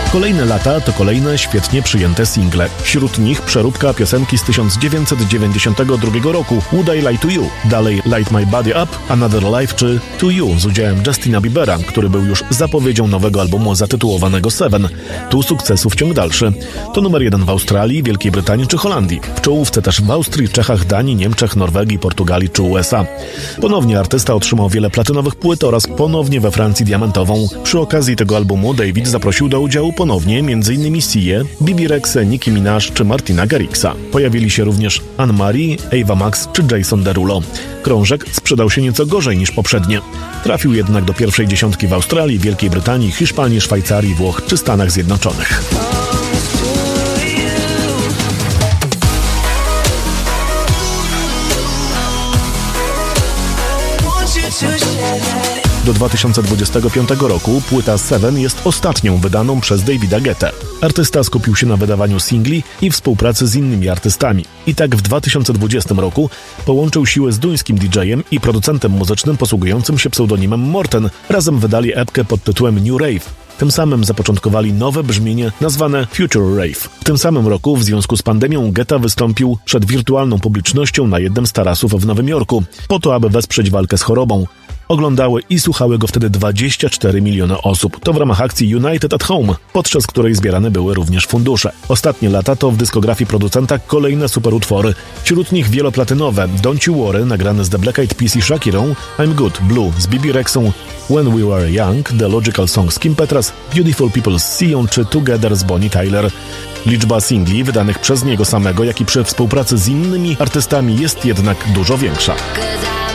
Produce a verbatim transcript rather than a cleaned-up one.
Kolejne lata to kolejne świetnie przyjęte single. Wśród nich przeróbka piosenki z tysiąc dziewięćset dziewięćdziesiątego drugiego roku Would I Lie to You, dalej Light My Body Up, Another Life czy To You z udziałem Justina Biebera, który był już zapowiedzią nowego albumu zatytułowanego Seven. Tu sukcesów ciąg dalszy. To numer jeden w Australii, Wielkiej Brytanii czy Holandii. W czołówce też w Austrii, Czechach, Danii, Niemczech, Norwegii, Portugalii czy U S A. Ponownie artysta otrzymał wiele platynowych płyt oraz ponownie we Francji diamentową. Przy okazji tego albumu David zaprosił do udziału ponownie m.in. Się, Bibi Rexę, Nicki Minaj czy Martina Garrixa. Pojawili się również Anne-Marie, Ava Max czy Jason Derulo. Krążek sprzedał się nieco gorzej niż poprzednie. Trafił jednak do pierwszej dziesiątki w Australii, Wielkiej Brytanii, Hiszpanii, Szwajcarii, Włoch czy Stanach Zjednoczonych. Do dwa tysiące dwudziestego piątego roku płyta Seven jest ostatnią wydaną przez Davida Guettę. Artysta skupił się na wydawaniu singli i współpracy z innymi artystami. I tak w dwa tysiące dwudziestym roku połączył siły z duńskim didżejem i producentem muzycznym posługującym się pseudonimem Morten. Razem wydali epkę pod tytułem New Rave. Tym samym zapoczątkowali nowe brzmienie nazwane Future Rave. W tym samym roku w związku z pandemią Guetta wystąpił przed wirtualną publicznością na jednym z tarasów w Nowym Jorku, po to aby wesprzeć walkę z chorobą. Oglądały i słuchały go wtedy dwadzieścia cztery miliony osób. To w ramach akcji United at Home, podczas której zbierane były również fundusze. Ostatnie lata to w dyskografii producenta kolejne superutwory. Wśród nich wieloplatynowe Don't You Worry, nagrane z The Black Eyed Peas i Shakirą, I'm Good, Blue z Bibi Rexą, When We Were Young, The Logical Song z Kim Petras, Beautiful People z Sią czy Together z Bonnie Tyler. Liczba singli wydanych przez niego samego, jak i przy współpracy z innymi artystami jest jednak dużo większa.